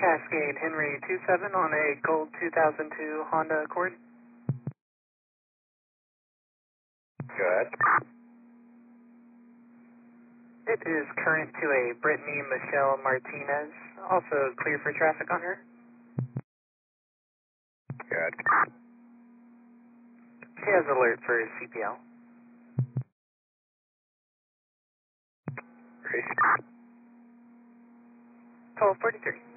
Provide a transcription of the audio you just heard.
Cascade Henry 27 on a gold 2002 Honda Accord. Good. It is current to a Brittany Michelle Martinez, also clear for traffic on her. Good. She has alert for CPL. Great. 1243.